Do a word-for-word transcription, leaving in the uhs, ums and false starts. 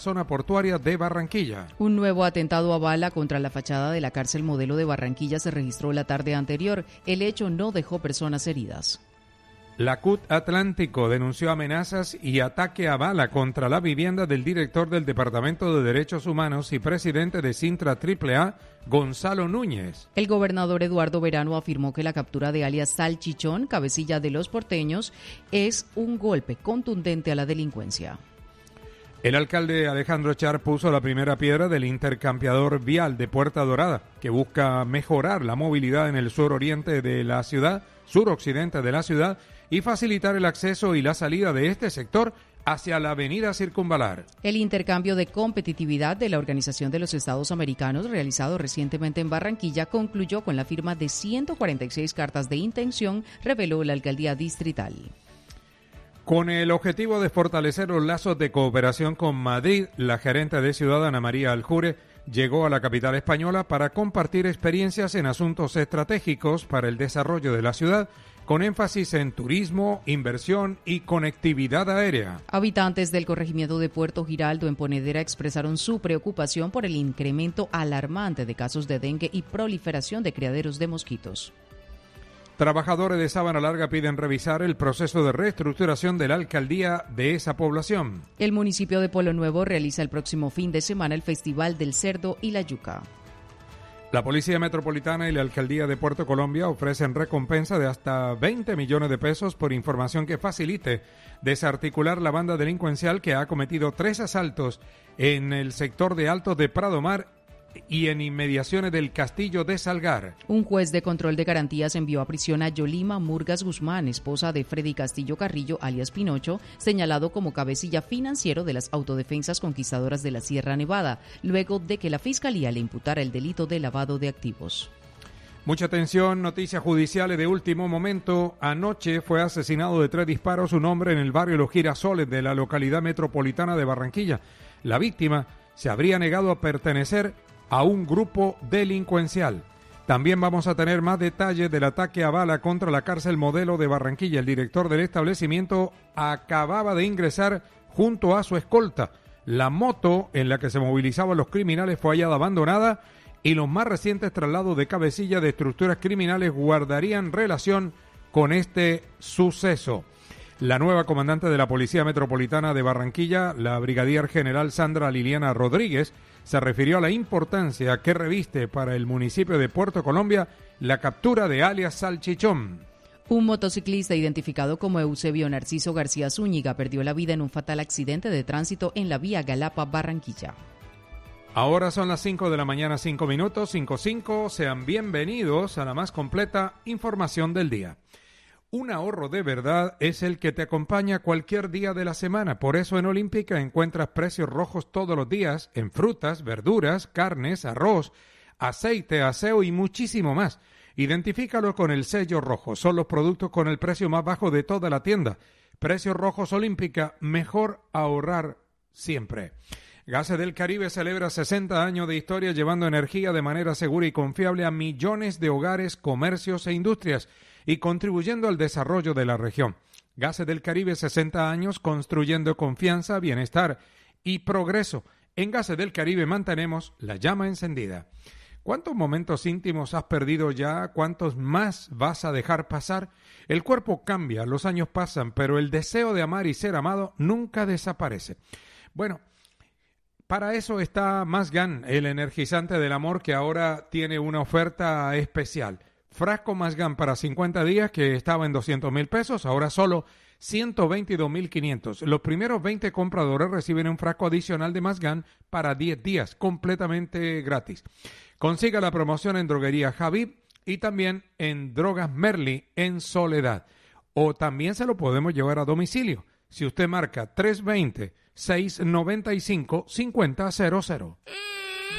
zona portuaria de Barranquilla. Un nuevo atentado a bala contra la fachada de la cárcel modelo de Barranquilla se registró la tarde anterior. El hecho no dejó personas heridas. La C U T Atlántico denunció amenazas y ataque a bala contra la vivienda del director del Departamento de Derechos Humanos y presidente de Sintra triple A, Gonzalo Núñez. El gobernador Eduardo Verano afirmó que la captura de alias Salchichón, cabecilla de los porteños, es un golpe contundente a la delincuencia. El alcalde Alejandro Char puso la primera piedra del intercambiador vial de Puerta Dorada, que busca mejorar la movilidad en el suroriente de la ciudad, suroccidente de la ciudad, y facilitar el acceso y la salida de este sector hacia la avenida Circunvalar. El intercambio de competitividad de la Organización de los Estados Americanos, realizado recientemente en Barranquilla, concluyó con la firma de ciento cuarenta y seis cartas de intención, reveló la alcaldía distrital. Con el objetivo de fortalecer los lazos de cooperación con Madrid, la gerente de Ciudad, Ana María Aljure, llegó a la capital española para compartir experiencias en asuntos estratégicos para el desarrollo de la ciudad, con énfasis en turismo, inversión y conectividad aérea. Habitantes del corregimiento de Puerto Giraldo, en Ponedera, expresaron su preocupación por el incremento alarmante de casos de dengue y proliferación de criaderos de mosquitos. Trabajadores de Sabana Larga piden revisar el proceso de reestructuración de la alcaldía de esa población. El municipio de Polo Nuevo realiza el próximo fin de semana el Festival del Cerdo y la Yuca. La Policía Metropolitana y la Alcaldía de Puerto Colombia ofrecen recompensa de hasta veinte millones de pesos por información que facilite desarticular la banda delincuencial que ha cometido tres asaltos en el sector de Altos de Prado Mar y en inmediaciones del Castillo de Salgar. Un juez de control de garantías envió a prisión a Yolima Murgas Guzmán, esposa de Freddy Castillo Carrillo, alias Pinocho, señalado como cabecilla financiero de las autodefensas conquistadoras de la Sierra Nevada, luego de que la Fiscalía le imputara el delito de lavado de activos. Mucha atención, noticias judiciales de último momento. Anoche fue asesinado de tres disparos un hombre en el barrio Los Girasoles de la localidad metropolitana de Barranquilla. La víctima se habría negado a pertenecer a un grupo delincuencial. También vamos a tener más detalles del ataque a bala contra la cárcel modelo de Barranquilla. El director del establecimiento acababa de ingresar junto a su escolta. La moto en la que se movilizaban los criminales fue hallada abandonada y los más recientes traslados de cabecilla de estructuras criminales guardarían relación con este suceso. La nueva comandante de la Policía Metropolitana de Barranquilla, la brigadier general Sandra Liliana Rodríguez, se refirió a la importancia que reviste para el municipio de Puerto Colombia la captura de alias Salchichón. Un motociclista identificado como Eusebio Narciso García Zúñiga perdió la vida en un fatal accidente de tránsito en la vía Galapa-Barranquilla. Ahora son las cinco de la mañana, cinco minutos, cinco cinco. Sean bienvenidos a la más completa información del día. Un ahorro de verdad es el que te acompaña cualquier día de la semana. Por eso en Olímpica encuentras precios rojos todos los días en frutas, verduras, carnes, arroz, aceite, aseo y muchísimo más. Identifícalo con el sello rojo. Son los productos con el precio más bajo de toda la tienda. Precios rojos Olímpica, mejor ahorrar siempre. Gases del Caribe celebra sesenta años de historia llevando energía de manera segura y confiable a millones de hogares, comercios e industrias y contribuyendo al desarrollo de la región. Gases del Caribe, sesenta años construyendo confianza, bienestar y progreso. En Gases del Caribe mantenemos la llama encendida. ¿Cuántos momentos íntimos has perdido ya? ¿Cuántos más vas a dejar pasar? El cuerpo cambia, los años pasan, pero el deseo de amar y ser amado nunca desaparece. Bueno, para eso está Masgan, el energizante del amor, que ahora tiene una oferta especial. Frasco Masgan para cincuenta días, que estaba en doscientos mil pesos, ahora solo ciento veintidós mil quinientos. Los primeros veinte compradores reciben un frasco adicional de Masgan para diez días, completamente gratis. Consiga la promoción en Droguería Javib y también en Drogas Merli en Soledad. O también se lo podemos llevar a domicilio. Si usted marca tres dos cero, seis nueve cinco, cinco cero cero cero.